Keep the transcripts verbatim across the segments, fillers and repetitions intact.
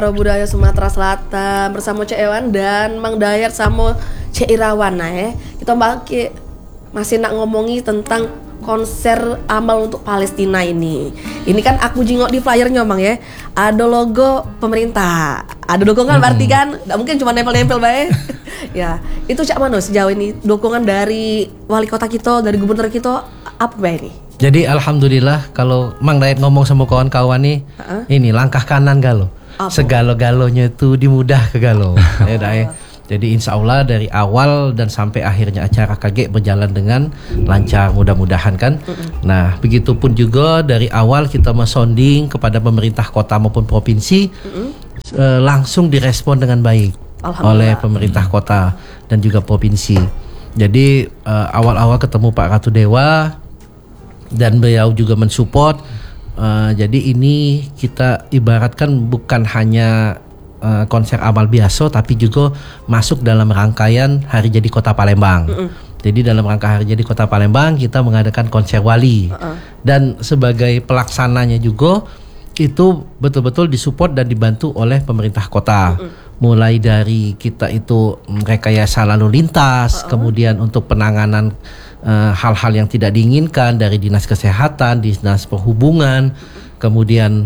Budaya Sumatera Selatan bersama Cek Ewan dan Mang Dayat sama Cek Irawan. Nah ya, kita bagi masih nak ngomongi tentang konser amal untuk Palestina ini. Ini kan aku jingok di flyernya Mang ya. Ada logo pemerintah, ada dukungan hmm. berarti kan nggak mungkin cuma nempel-nempel bae. Ya, itu Cak Mano sejauh ini dukungan dari wali kota kita, dari gubernur kita apa bae ini? Jadi alhamdulillah kalau Mang Dayat ngomong sama kawan-kawan nih, uh-huh. ini langkah kanan galo. Segalo-galonya itu dimudah ke galo. Ya, ya. Jadi insya Allah dari awal dan sampai akhirnya acara K G berjalan dengan lancar, mudah-mudahan kan. Mm-hmm. Nah begitupun juga dari awal kita mesonding kepada pemerintah kota maupun provinsi, mm-hmm. eh, langsung direspon dengan baik oleh pemerintah kota dan juga provinsi. Jadi eh, awal-awal ketemu Pak Ratu Dewa dan beliau juga mensupport. Uh, jadi ini kita ibaratkan bukan hanya uh, konser amal biasa, tapi juga masuk dalam rangkaian Hari Jadi Kota Palembang. Mm-mm. Jadi dalam rangka Hari Jadi Kota Palembang kita mengadakan konser wali. Uh-uh. Dan sebagai pelaksananya juga itu betul-betul disupport dan dibantu oleh pemerintah kota. Mm-mm. Mulai dari kita itu rekayasa lalu lintas, uh-uh. kemudian untuk penanganan Uh, hal-hal yang tidak diinginkan dari dinas kesehatan, dinas perhubungan, kemudian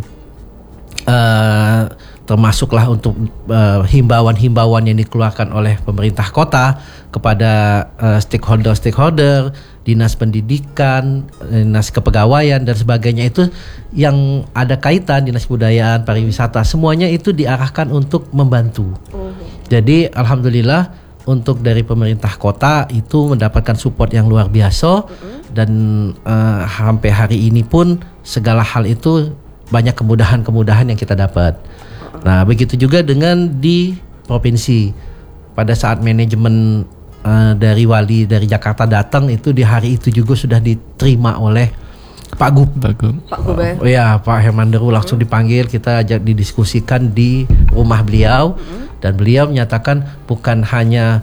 uh, termasuklah untuk uh, himbauan-himbauan yang dikeluarkan oleh pemerintah kota kepada uh, stakeholder-stakeholder, dinas pendidikan, dinas kepegawaian dan sebagainya, itu yang ada kaitan dinas kebudayaan, pariwisata, semuanya itu diarahkan untuk membantu. Uh-huh. Jadi alhamdulillah untuk dari pemerintah kota itu mendapatkan support yang luar biasa, mm-hmm. dan uh, sampai hari ini pun segala hal itu banyak kemudahan-kemudahan yang kita dapat. Mm-hmm. Nah begitu juga dengan di provinsi. Pada saat manajemen uh, dari wali dari Jakarta datang itu di hari itu juga sudah diterima oleh Pak Gub. Pak Gub. Pak Gub ya. Oh ya, Pak Hermanderu langsung mm-hmm. dipanggil, kita ajak didiskusikan di rumah beliau. Mm-hmm. Dan beliau menyatakan bukan hanya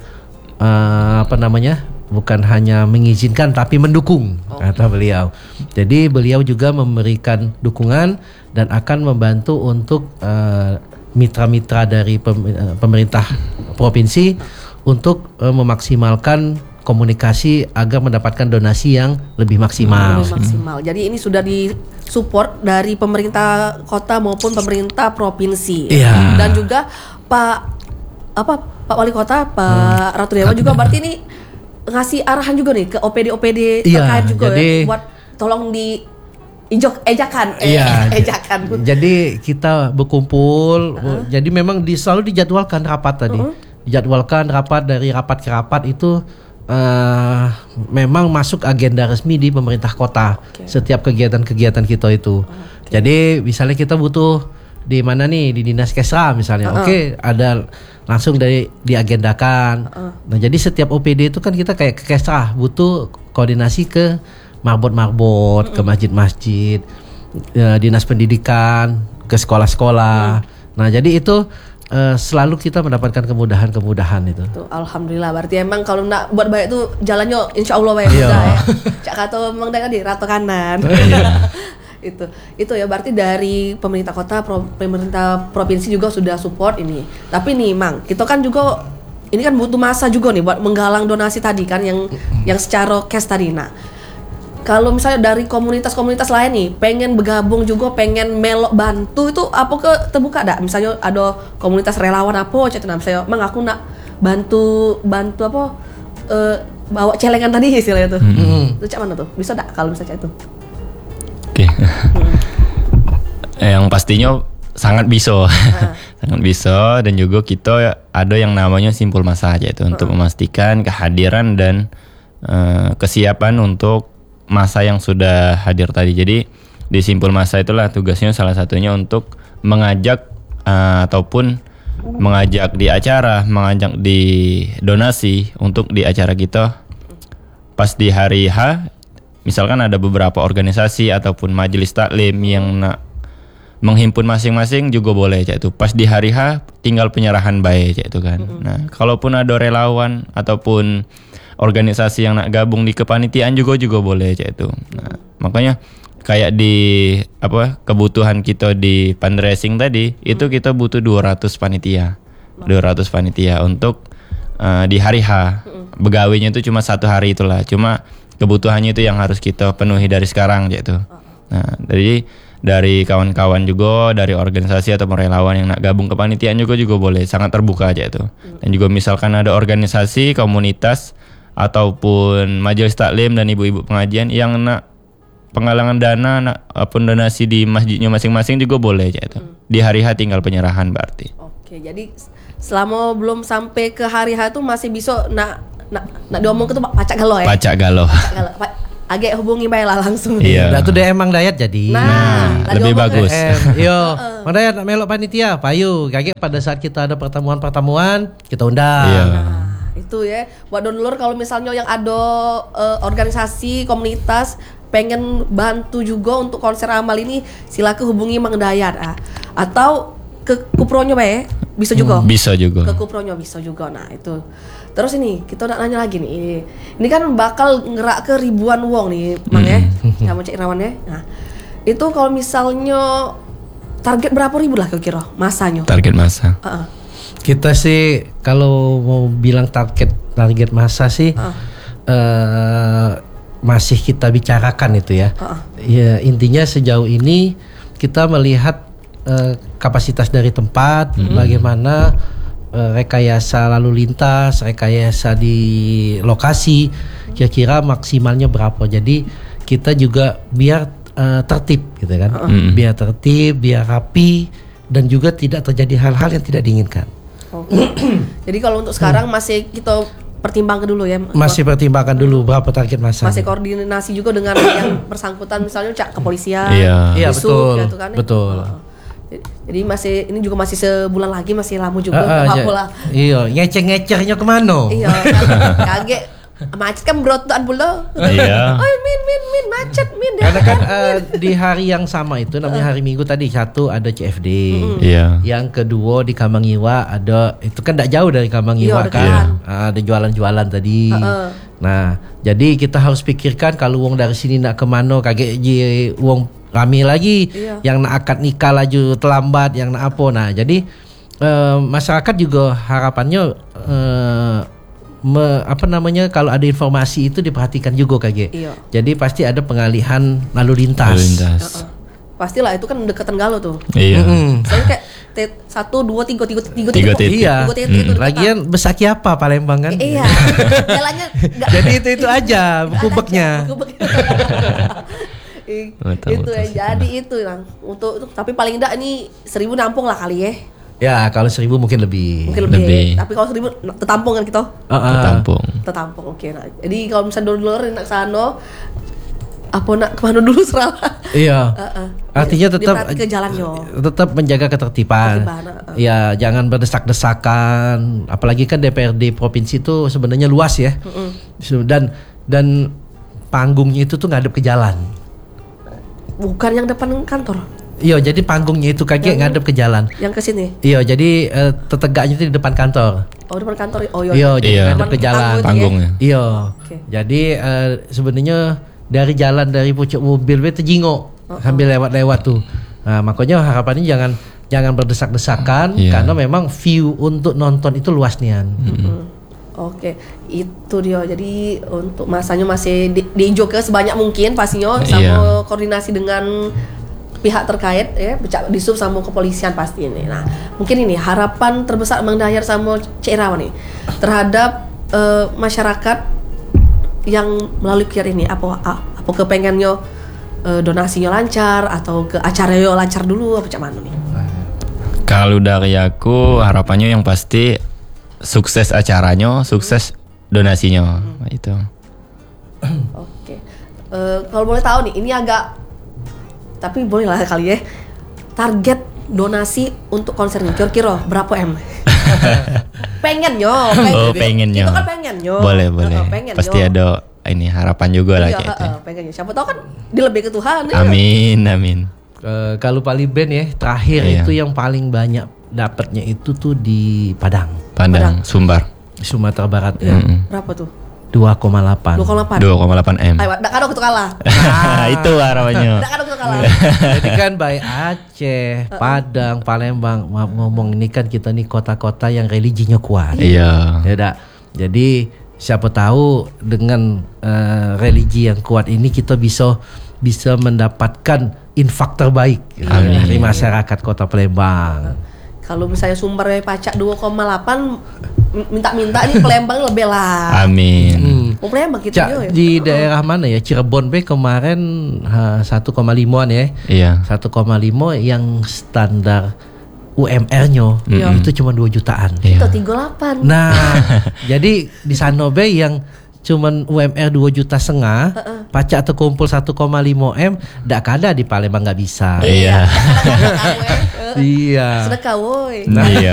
uh, apa namanya, bukan hanya mengizinkan tapi mendukung, oh. kata beliau. Jadi beliau juga memberikan dukungan dan akan membantu untuk uh, mitra-mitra dari pem, uh, pemerintah provinsi untuk uh, memaksimalkan komunikasi agar mendapatkan donasi yang lebih maksimal. Lebih maksimal. Jadi ini sudah disupport dari pemerintah kota maupun pemerintah provinsi. Iya. Dan juga Pak apa Pak Wali Kota Pak hmm. Ratu Dewa juga berarti ini ngasih arahan juga nih ke O P D O P D iya, terkait juga jadi, ya, buat tolong di ijok ejakan iya, eh, ejakan. Jadi kita berkumpul, uh-huh. jadi memang di, selalu dijadwalkan rapat tadi. Uh-huh. Dijadwalkan rapat, dari rapat ke rapat itu uh, memang masuk agenda resmi di pemerintah kota. Okay. Setiap kegiatan-kegiatan kita itu. Okay. Jadi misalnya kita butuh di mana nih, di dinas Kesra misalnya, uh-uh. oke okay, ada langsung dari diagendakan. Uh-uh. Nah jadi setiap O P D itu kan kita kayak ke Kesra butuh koordinasi ke marbot-marbot, uh-uh. ke masjid-masjid, ya, dinas pendidikan, ke sekolah-sekolah. Uh-uh. Nah jadi itu uh, selalu kita mendapatkan kemudahan-kemudahan itu. Tuh, alhamdulillah. Berarti emang kalau nak buat baik itu jalannya insya Allah baik mudah ya. Cak kata Mang Dayat tadi rata kanan. itu itu ya berarti dari pemerintah kota, pro, pemerintah provinsi juga sudah support ini. Tapi nih Mang, kita kan juga ini kan butuh masa juga nih buat menggalang donasi tadi kan yang yang secara cash tadi. Nah kalau misalnya dari komunitas-komunitas lain nih pengen bergabung juga, pengen melok bantu, itu apa ke terbuka dak? Misalnya ada komunitas relawan apa cek nah, misalnya Mang aku nak bantu bantu apa uh, bawa celengan tadi istilahnya tuh. Mm-hmm. Itu cak mana tuh? Bisa dak kalau misalnya itu? Oke, okay. Yang pastinya sangat bisa, uh. sangat bisa, dan juga kita ada yang namanya simpul masa aja itu uh. untuk memastikan kehadiran dan uh, kesiapan untuk masa yang sudah hadir tadi. Jadi di simpul masa itulah tugasnya salah satunya untuk mengajak uh, ataupun mengajak di acara, mengajak di donasi untuk di acara kita pas di hari H. Misalkan ada beberapa organisasi ataupun majelis taklim yang nak menghimpun masing-masing juga boleh cak itu. Pas di hari H tinggal penyerahan baik cak itu kan. Mm-hmm. Nah, kalaupun ada relawan ataupun organisasi yang nak gabung di kepanitiaan juga juga boleh cak itu. Nah, makanya kayak di apa kebutuhan kita di fundraising tadi hmm. itu kita butuh dua ratus panitia. dua ratus panitia untuk uh, di hari H. Hmm. Begawainya itu cuma satu hari itulah. Cuma kebutuhannya itu yang harus kita penuhi dari sekarang gitu. Nah, dari dari kawan-kawan juga, dari organisasi atau relawan yang nak gabung ke panitiaan juga juga boleh, sangat terbuka aja itu. Dan juga misalkan ada organisasi, komunitas ataupun majelis taklim dan ibu-ibu pengajian yang nak penggalangan dana, nak apun donasi di masjidnya masing-masing juga boleh aja itu. Di hari H tinggal penyerahan berarti. Oke, jadi selama belum sampai ke hari H itu masih bisa nak nak nak diomong ke tuh pacak galau ya. Pacak galau. Pacak galau. Agak hubungi baiklah langsung. Iya. Nah, itu dia emang Dayat jadi. Nah, nah lebih bagus. Eh, yo, Mang Dayat nak melok panitia, payu. Kaget pada saat kita ada pertemuan-pertemuan, kita undang. Iya. Nah, itu ya. Buat download kalau misalnya yang ada uh, organisasi, komunitas pengen bantu juga untuk konser amal ini, silakan hubungi Mang Dayat ah. Atau ke Kupronyo ya, bisa juga. Hmm, bisa juga. Ke Kupronyo bisa juga. Nah, itu. Terus ini kita nak nanya lagi nih, ini kan bakal ngerak ke ribuan wong nih, Mang ya, sama Cik Irawan ya. Nah, itu kalau misalnya target berapa ribu lah kira-kira masanya? Target masa. Uh-uh. Kita sih kalau mau bilang target target masa sih uh. uh, masih kita bicarakan itu ya. Uh-uh. Ya intinya sejauh ini kita melihat uh, kapasitas dari tempat, mm-hmm. bagaimana rekayasa lalu lintas, rekayasa di lokasi, kira-kira maksimalnya berapa. Jadi kita juga biar uh, tertib gitu kan, uh-uh. biar tertib, biar rapi, dan juga tidak terjadi hal-hal yang tidak diinginkan. Okay. Jadi kalau untuk sekarang masih kita pertimbangkan dulu ya. Masih pertimbangkan dulu berapa target masa. Masih koordinasi juga dengan yang bersangkutan, misalnya cak kepolisian, iya, iya betul, gitu kan, betul. Uh-uh. Jadi masih ini juga masih sebulan lagi, masih lama juga, uh, uh, nggak apa-apa lah. Iya, ngecer-ngecernya kemana? Iya, kaget macet kan berotan pula. Iya. Oh min min min macet min. Karena kan uh, di hari yang sama itu namanya hari Minggu tadi, satu ada C F D, mm-hmm. yeah. yang kedua di Kamangiwa ada, itu kan tidak jauh dari Kamangiwa iya, kan, uh, ada jualan-jualan tadi. Uh-uh. Nah, jadi kita harus pikirkan kalau uang dari sini nak kemana, kaget je uang rame lagi, iya. yang nak akad nikah laju terlambat, yang nak apa. Nah, jadi uh, masyarakat juga harapannya uh, me, apa namanya kalau ada informasi itu diperhatikan juga kage. Iya. Jadi pasti ada pengalihan lalu lintas. Lalu lintas. Uh-uh. Pastilah itu kan dekatan Galo tuh. Iya. Mm-hmm. Soalnya kayak t- satu dua tiga tiga tiga tiga titik. Iya. Tiga titik itu lagian besaki apa Palembang kan? I- iya. Jalannya. Jadi itu itu aja kubeknya. Betul, itu betul, ya, jadi itu yang untuk, untuk tapi paling enggak ini seribu nampung lah kali ya. Ya kalau seribu mungkin lebih. Mungkin lebih. lebih. Tapi kalau seribu tertampung kan kita. Uh, uh. Tertampung. Tertampung oke. Okay, nah, jadi kalau misalnya dulu nak sana, apa nak kemana dulu serah. Iya. Uh, uh. Artinya tetap ke jalannya. Tetap menjaga ketertiban. uh. Ya jangan berdesak-desakan. Apalagi kan D P R D provinsi itu sebenarnya luas ya. Uh-uh. Dan dan panggungnya itu tuh ngadep ke jalan. Bukan yang depan kantor. Iya, jadi panggungnya itu kaki ngadep ke jalan. Yang ke sini. Iya, jadi uh, tetegaknya itu di depan kantor. Oh, depan kantor. Oh iya. Iya, jadi iya. ngadep ke jalan. Panggungnya. Iya. Okay. Jadi uh, sebenarnya dari jalan dari pucuk mobil itu jingok uh-uh. sambil lewat-lewat tuh. Nah, makanya harapannya jangan jangan berdesak-desakan yeah. karena memang view untuk nonton itu luas nian. Mm-hmm. Oke, itu dia. Jadi untuk masanya masih di, diinjau ke sebanyak mungkin pastinya sama yeah. koordinasi dengan pihak terkait ya, disub sama kepolisian pasti ini. Nah, mungkin ini harapan terbesar Mang Dayat sama Cik Irawan nih terhadap uh, masyarakat yang melalui P R ini, apa apa kepengennya uh, donasinya lancar atau ke acaranya lancar dulu apa cak mana nih? Kalau dari aku harapannya yang pasti sukses acaranya, sukses donasinya hmm. itu. Oke, uh, kalau boleh tahu nih, ini agak, tapi boleh lah kali ya. Target donasi untuk konsernya kira-kira berapa M? pengen yo, pengen. Oh pengen yo. Itu kan pengen yo. Boleh boleh. Uh, pengen, pasti yo. Ada ini harapan juga lah iya, gitu. Uh, pengen yo. Siapa tahu kan dilebih ke Tuhan. Amin ya. Amin. Uh, kalau Paliben ya terakhir iya. itu yang paling banyak dapatnya itu tuh di Padang. Padang, Padang. Sumbar. Sumatera Barat ya. Mm-hmm. Berapa tuh? dua koma delapan. dua koma delapan. dua koma delapan M. Ayo, dak kadok itu kalah. Nah, itu harapannya. Dak kadok itu kalah. Jadi kan baik Aceh, Padang, Palembang, maaf ngomong ini kan kita nih kota-kota yang religinya kuat. Iya. Ya dak. Jadi siapa tahu dengan uh, religi yang kuat ini kita bisa bisa mendapatkan infak terbaik Amin. dari masyarakat Kota Palembang. Kalau misalnya sumbernya pajak dua koma delapan, minta-minta nih Palembang lebih lah. Amin. Hmm. Oh, Palembang gitu Cak, ya. di daerah mana ya? Cirebon be kemarin ha, satu koma lima ya. Iya. satu koma lima yang standar U M R-nya Iya. itu cuma dua jutaan. Itu Iya. tiga puluh delapan. Nah, jadi di sana be yang cuman U M R dua juta setengah, pajak terkumpul satu koma lima M, ndak kada di Palembang nggak bisa. Iya. Iya. Sedekah woi. Nah, iya.